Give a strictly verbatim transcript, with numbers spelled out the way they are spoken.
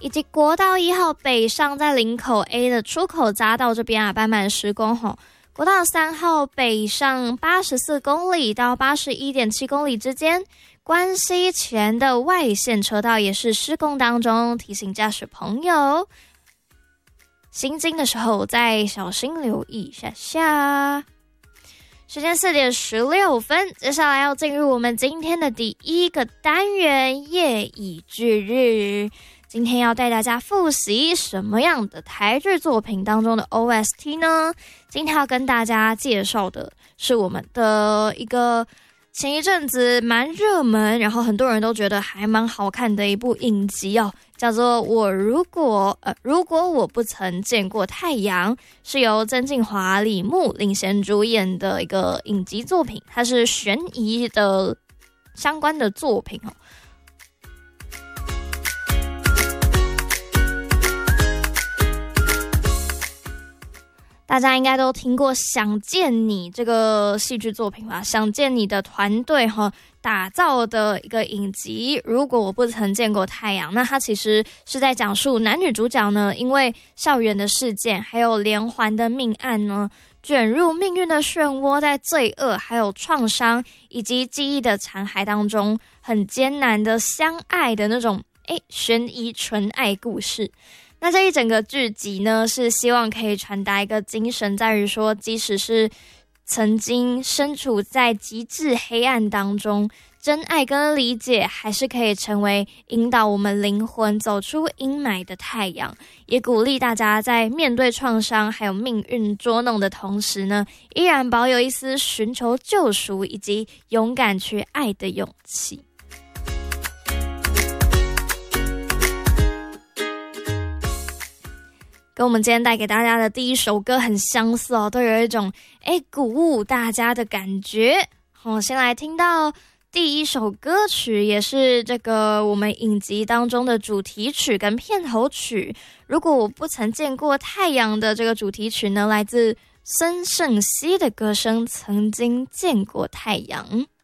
以及国道一号北上在林口 A 的出口匝道这边啊，斑满施工吼。国道三号北上八十四公里到八十一点七公里之间，关西前的外线车道也是施工当中，提醒驾驶朋友行经的时候再小心留意一下下。时间四点十六分，接下来要进入我们今天的第一个单元夜以继日。今天要带大家复习什么样的台剧作品当中的 O S T 呢？今天要跟大家介绍的是我们的一个前一阵子蛮热门，然后很多人都觉得还蛮好看的一部影集哦，叫做《我如果呃如果我不曾见过太阳》，是由曾敬华、李牧领衔主演的一个影集作品，它是悬疑的相关的作品哦。大家应该都听过《想见你》这个戏剧作品吧？《想见你》的团队哈打造的一个影集，如果我不曾见过太阳，那它其实是在讲述男女主角呢，因为校园的事件，还有连环的命案呢，卷入命运的漩涡，在罪恶、还有创伤以及记忆的残骸当中，很艰难的相爱的那种诶悬疑纯爱故事。那这一整个剧集呢，是希望可以传达一个精神，在于说，即使是曾经身处在极致黑暗当中，真爱跟理解还是可以成为引导我们灵魂走出阴霾的太阳，也鼓励大家在面对创伤还有命运捉弄的同时呢，依然保有一丝寻求救赎以及勇敢去爱的勇气。跟我们今天带给大家的第一首歌很相似哦，都有一种诶鼓舞大家的感觉。好，先来听到第一首歌曲，也是这个我们影集当中的主题曲跟片头曲。如果我不曾见过太阳的这个主题曲呢，来自孙盛希的歌声《曾经见过太阳》。